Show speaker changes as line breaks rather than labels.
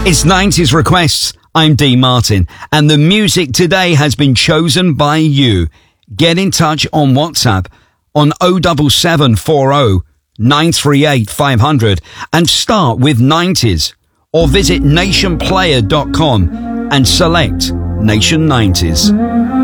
It's 90s Requests. I'm Dean Martin, and the music today has been chosen by you. Get in touch on WhatsApp on 07740 938 500 and start with 90s, or visit nationplayer.com and select Nation 90s.